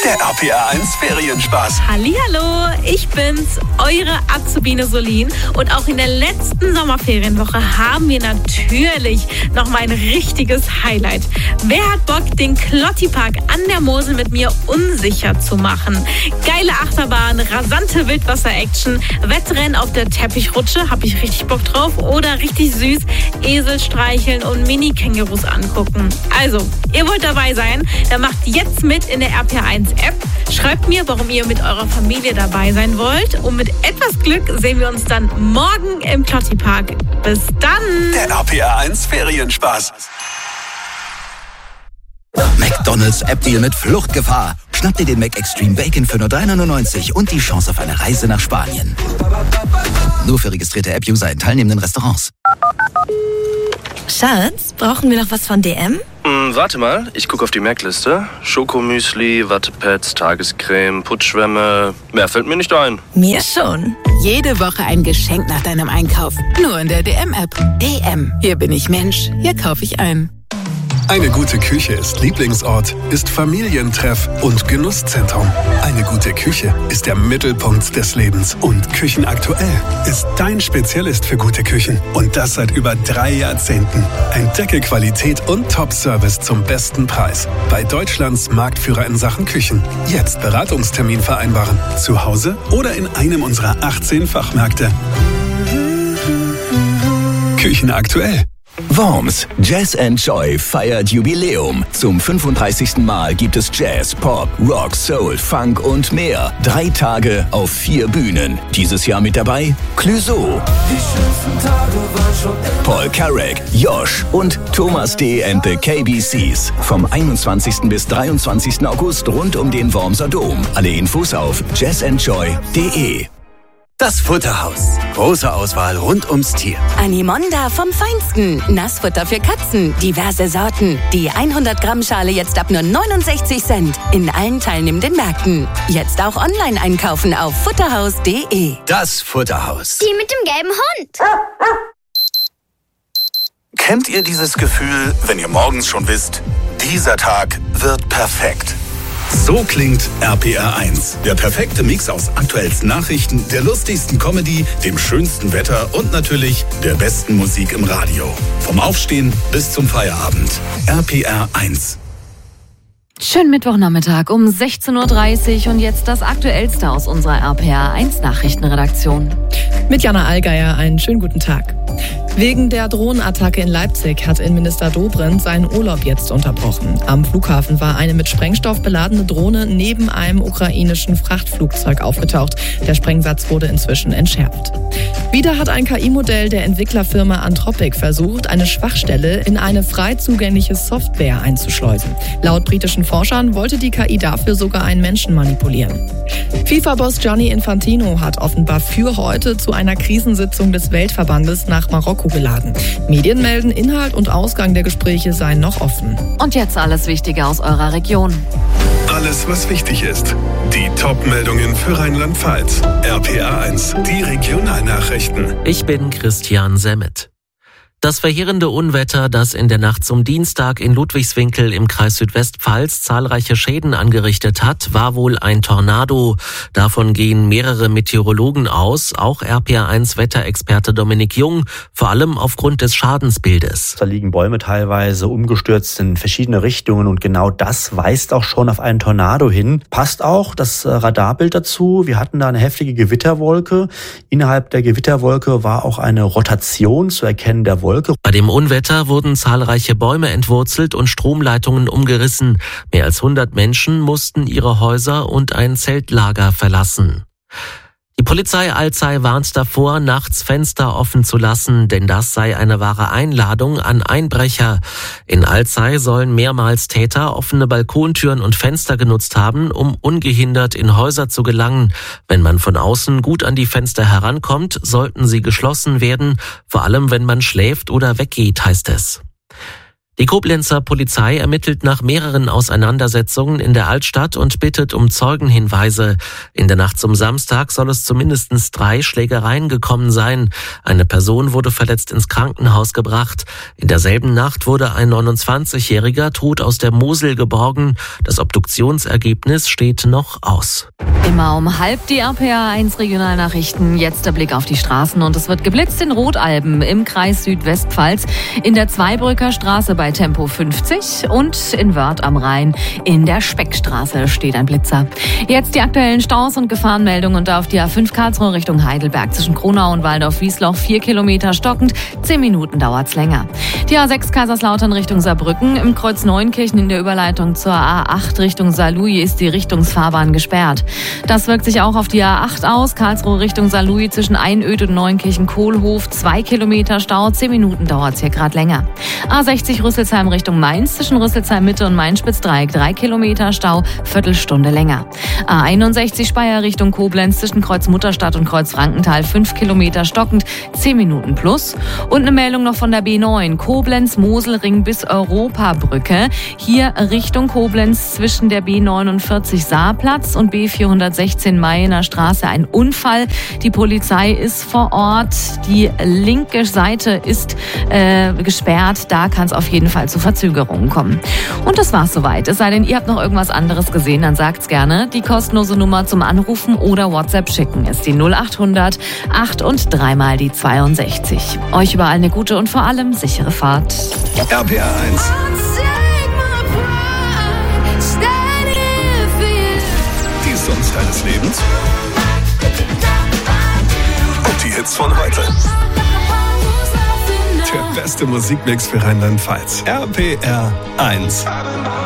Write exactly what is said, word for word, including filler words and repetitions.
Der R P R eins Ferienspaß. Hallihallo, ich bin's, eure Azubine Solin. Und auch in der letzten Sommerferienwoche haben wir natürlich noch mal ein richtiges Highlight. Wer hat Bock, den Klotti-Park an der Mosel mit mir unsicher zu machen? Geile Achterbahn, rasante Wildwasser-Action, Wettrennen auf der Teppichrutsche, hab ich richtig Bock drauf. Oder richtig süß, Esel streicheln und Mini-Kängurus angucken. Also, ihr wollt dabei sein, dann macht jetzt mit in der R P R eins App. Schreibt mir, warum ihr mit eurer Familie dabei sein wollt. Und mit etwas Glück sehen wir uns dann morgen im Klotti-Park. Bis dann! Der R P R eins Ferienspaß. McDonald's App-Deal mit Fluchtgefahr. Schnapp dir den Mac Extreme Bacon für nur drei neunundneunzig und die Chance auf eine Reise nach Spanien. Nur für registrierte App-User in teilnehmenden Restaurants. Schatz, brauchen wir noch was von D M? Hm, warte mal, ich gucke auf die Mac-Liste. Schokomüsli, Wattepads, Tagescreme, Putzschwämme. Mehr fällt mir nicht ein. Mir schon. Jede Woche ein Geschenk nach deinem Einkauf. Nur in der D M-App. D M. Hier bin ich Mensch. Hier kaufe ich ein. Eine gute Küche ist Lieblingsort, ist Familientreff und Genusszentrum. Eine gute Küche ist der Mittelpunkt des Lebens. Und Küchenaktuell ist dein Spezialist für gute Küchen. Und das seit über drei Jahrzehnten. Entdecke Qualität und Top-Service zum besten Preis. Bei Deutschlands Marktführer in Sachen Küchen. Jetzt Beratungstermin vereinbaren. Zu Hause oder in einem unserer achtzehn Fachmärkte. Küchenaktuell. Worms Jazz and Joy feiert Jubiläum. Zum fünfunddreißigsten Mal gibt es Jazz, Pop, Rock, Soul, Funk und mehr. Drei Tage auf vier Bühnen. Dieses Jahr mit dabei Clouseau, Paul Carrack, Josh und Thomas D. and the K B Cs. Vom einundzwanzigsten bis dreiundzwanzigsten August rund um den Wormser Dom. Alle Infos auf jazz and joy punkt de. Das Futterhaus. Große Auswahl rund ums Tier. Animonda vom Feinsten. Nassfutter für Katzen. Diverse Sorten. Die hundert Gramm Schale jetzt ab nur neunundsechzig Cent. In allen teilnehmenden Märkten. Jetzt auch online einkaufen auf futterhaus punkt de. Das Futterhaus. Die mit dem gelben Hund. Kennt ihr dieses Gefühl, wenn ihr morgens schon wisst, dieser Tag wird perfekt? So klingt R P R eins. Der perfekte Mix aus aktuellsten Nachrichten, der lustigsten Comedy, dem schönsten Wetter und natürlich der besten Musik im Radio. Vom Aufstehen bis zum Feierabend. R P R eins. Schönen Mittwochnachmittag um sechzehn Uhr dreißig und jetzt das Aktuellste aus unserer R P R eins Nachrichtenredaktion. Mit Jana Allgeier einen schönen guten Tag. Wegen der Drohnenattacke in Leipzig hat Innenminister Dobrindt seinen Urlaub jetzt unterbrochen. Am Flughafen war eine mit Sprengstoff beladene Drohne neben einem ukrainischen Frachtflugzeug aufgetaucht. Der Sprengsatz wurde inzwischen entschärft. Wieder hat ein K I-Modell der Entwicklerfirma Anthropic versucht, eine Schwachstelle in eine frei zugängliche Software einzuschleusen. Laut britischen Forschern wollte die K I dafür sogar einen Menschen manipulieren. FIFA-Boss Gianni Infantino hat offenbar für heute zu einer Krisensitzung des Weltverbandes nach Marokko geladen. Medien melden, Inhalt und Ausgang der Gespräche seien noch offen. Und jetzt alles Wichtige aus eurer Region. Alles, was wichtig ist. Die Top-Meldungen für Rheinland-Pfalz. R P R eins, die Regionalnachrichten. Ich bin Christian Semmet. Das verheerende Unwetter, das in der Nacht zum Dienstag in Ludwigswinkel im Kreis Südwestpfalz zahlreiche Schäden angerichtet hat, war wohl ein Tornado. Davon gehen mehrere Meteorologen aus, auch R P R eins Wetterexperte Dominik Jung, vor allem aufgrund des Schadensbildes. Da liegen Bäume teilweise umgestürzt in verschiedene Richtungen und genau das weist auch schon auf einen Tornado hin. Passt auch das Radarbild dazu. Wir hatten da eine heftige Gewitterwolke. Innerhalb der Gewitterwolke war auch eine Rotation zu erkennen der Wolke. Bei dem Unwetter wurden zahlreiche Bäume entwurzelt und Stromleitungen umgerissen. Mehr als hundert Menschen mussten ihre Häuser und ein Zeltlager verlassen. Die Polizei Alzey warnt davor, nachts Fenster offen zu lassen, denn das sei eine wahre Einladung an Einbrecher. In Alzey sollen mehrmals Täter offene Balkontüren und Fenster genutzt haben, um ungehindert in Häuser zu gelangen. Wenn man von außen gut an die Fenster herankommt, sollten sie geschlossen werden, vor allem wenn man schläft oder weggeht, heißt es. Die Koblenzer Polizei ermittelt nach mehreren Auseinandersetzungen in der Altstadt und bittet um Zeugenhinweise. In der Nacht zum Samstag soll es zu mindestens drei Schlägereien gekommen sein. Eine Person wurde verletzt ins Krankenhaus gebracht. In derselben Nacht wurde ein neunundzwanzigjähriger tot aus der Mosel geborgen. Das Obduktionsergebnis steht noch aus. Immer um halb die R P R eins Regionalnachrichten. Jetzt der Blick auf die Straßen und es wird geblitzt in Rotalben im Kreis Südwestpfalz, in der Zweibrücker Straße bei Tempo fünfzig und in Wörth am Rhein in der Speckstraße steht ein Blitzer. Jetzt die aktuellen Staus und Gefahrenmeldungen und auf die A fünf Karlsruhe Richtung Heidelberg zwischen Kronau und Waldorf-Wiesloch vier Kilometer stockend, zehn Minuten dauert's länger. Die A sechs Kaiserslautern Richtung Saarbrücken im Kreuz Neunkirchen in der Überleitung zur A acht Richtung Saarlouis ist die Richtungsfahrbahn gesperrt. Das wirkt sich auch auf die A acht aus, Karlsruhe Richtung Saarlouis zwischen Einöd und Neunkirchen-Kohlhof, zwei Kilometer Stau, zehn Minuten dauert's hier gerade länger. A sechzig Rüsselsheim Richtung Mainz zwischen Rüsselsheim Mitte und Main-Spitz-Dreieck, drei Kilometer Stau, Viertelstunde länger. A einundsechzig Speyer Richtung Koblenz zwischen Kreuz Mutterstadt und Kreuz Frankenthal, fünf Kilometer stockend, zehn Minuten plus. Und eine Meldung noch von der B neun, Koblenz-Moselring bis Europabrücke. Hier Richtung Koblenz zwischen der B neunundvierzig Saarplatz und B vierhundertsechzehn Mayener Straße ein Unfall. Die Polizei ist vor Ort. Die linke Seite ist äh, gesperrt. Da kann es auf jeden Fall zu Verzögerungen kommen. Und das war's soweit. Es sei denn, ihr habt noch irgendwas anderes gesehen, dann sagt's gerne. Die kostenlose Nummer zum Anrufen oder WhatsApp schicken ist die null achthundert acht und dreimal die zweiundsechzig. Euch überall eine gute und vor allem sichere Fahrt. R P R eins. Die Songs deines Lebens. Und die Hits von heute. Der beste Musikmix für Rheinland-Pfalz. R P R eins.